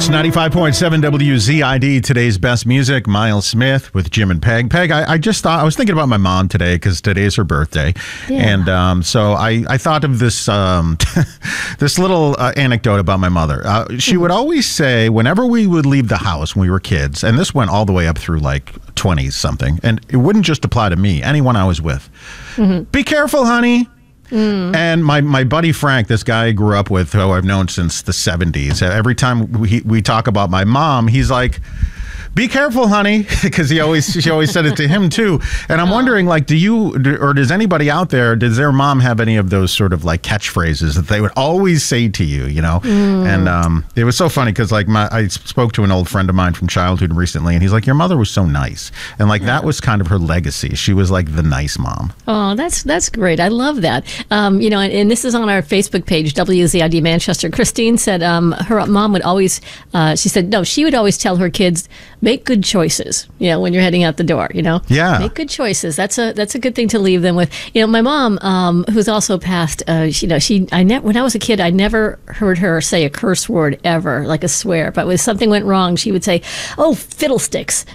It's 95.7 WZID, today's best music. Miles Smith with Jim and Peg. Peg, I just thought, I was thinking about my mom today because today's her birthday. Yeah. And so I thought of this this little anecdote about my mother. She would always say, whenever we would leave the house when we were kids, and this went all the way up through like 20s something, and it wouldn't just apply to me, anyone I was with. Be careful, honey. And my buddy Frank, this guy I grew up with, who I've known since the 70s, every time we talk about my mom, he's like, be careful, honey, because she always said it to him too. And I'm wondering, like, does anybody out there, does their mom have any of those sort of like catchphrases that they would always say to you, you know? And it was so funny because like I spoke to an old friend of mine from childhood recently, and he's like, your mother was so nice. And like that was kind of her legacy. She was like the nice mom. Oh, that's great. I love that. You know, and this is on our Facebook page, WZID Manchester. Christine said her mom would always, she said, no, she would always tell her kids, make good choices, you know, when you're heading out the door, you know? Yeah. Make good choices. That's a good thing to leave them with. You know, my mom, who's also passed, you know, when I was a kid, I never heard her say a curse word ever, like a swear. But when something went wrong, she would say, oh, fiddlesticks.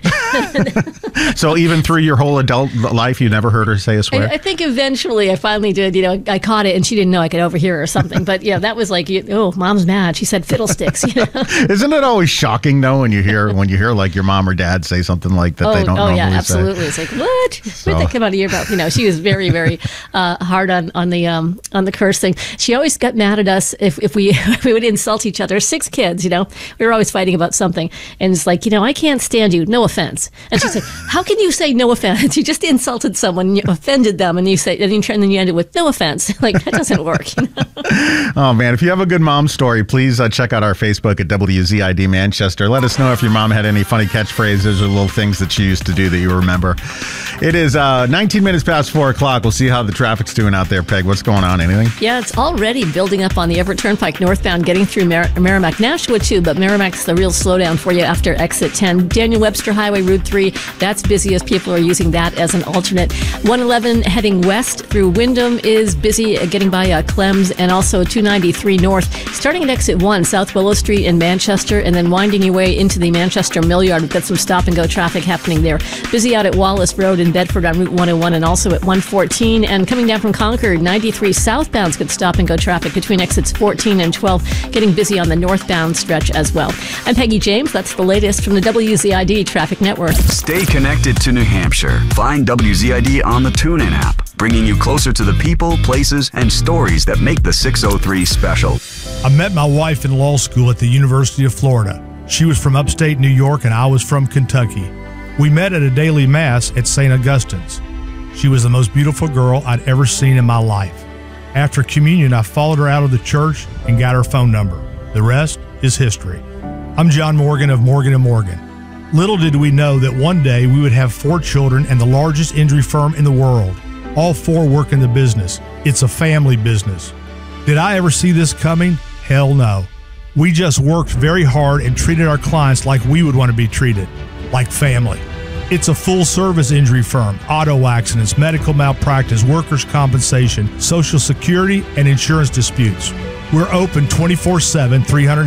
So even through your whole adult life, you never heard her say a swear? I think eventually I finally did. You know, I caught it and she didn't know I could overhear her or something. But yeah, that was like, oh, mom's mad. She said fiddlesticks. You know? Isn't it always shocking though when you hear like your mom or dad say something like that they don't normally say? Oh yeah, absolutely. It's like, what? Where'd that come out of your mouth? You know, she was very, very hard on the curse thing. She always got mad at us if we would insult each other. 6 kids, you know, we were always fighting about something, and it's like, you know, I can't stand you. No offense. And she said, how can you say no offense? You just insulted someone, and you offended them, and then you ended with no offense. Like that doesn't work. You know? Oh man, if you have a good mom story, please check out our Facebook at WZID Manchester. Let us know if your mom had any funny catchphrases or little things that she used to do that you remember. It is 19 minutes past 4 o'clock. We'll see how the traffic's doing out there, Peg. What's going on? Anything? Yeah, it's already building up on the Everett Turnpike northbound, getting through Merrimack, Nashua too, but Merrimack's the real slowdown for you after exit 10. Daniel Webster Highway, Route 3, that's busy as people are using that as an alternate. 111 heading west through Wyndham is busy getting by Clems, and also 293 north, starting at exit 1, South Willow Street in Manchester, and then winding your way into the Manchester Mill Yard. We've got some stop-and-go traffic happening there. Busy out at Wallace Road in Bedford on Route 101 and also at 114. And coming down from Concord, 93 southbound's got stop-and-go traffic between exits 14 and 12, getting busy on the northbound stretch as well. I'm Peggy James. That's the latest from the WZID Traffic Network. Stay connected to New Hampshire. Find WZID on the TuneIn app, bringing you closer to the people, places, and stories that make the 603 special. I met my wife in law school at the University of Florida. She was from upstate New York and I was from Kentucky. We met at a daily mass at St. Augustine's. She was the most beautiful girl I'd ever seen in my life. After communion, I followed her out of the church and got her phone number. The rest is history. I'm John Morgan of Morgan & Morgan. Little did we know that one day we would have 4 children and the largest injury firm in the world. All 4 work in the business. It's a family business. Did I ever see this coming? Hell no. We just worked very hard and treated our clients like we would want to be treated, like family. It's a full-service injury firm, auto accidents, medical malpractice, workers' compensation, Social Security, and insurance disputes. We're open 24/7,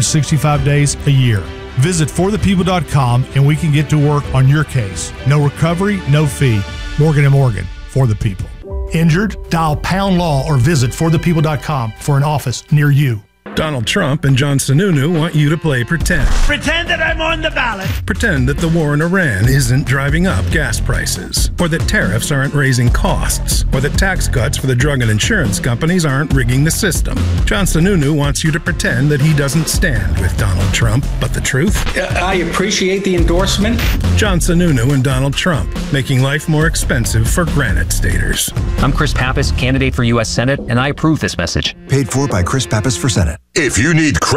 365 days a year. Visit forthepeople.com and we can get to work on your case. No recovery, no fee. Morgan & Morgan, for the people. Injured? Dial # law or visit forthepeople.com for an office near you. Donald Trump and John Sununu want you to play pretend. Pretend that I'm on the ballot. Pretend that the war in Iran isn't driving up gas prices, or that tariffs aren't raising costs, or that tax cuts for the drug and insurance companies aren't rigging the system. John Sununu wants you to pretend that he doesn't stand with Donald Trump, but the truth? I appreciate the endorsement. John Sununu and Donald Trump, making life more expensive for Granite Staters. I'm Chris Pappas, candidate for U.S. Senate, and I approve this message. Paid for by Chris Pappas for Senate. If you need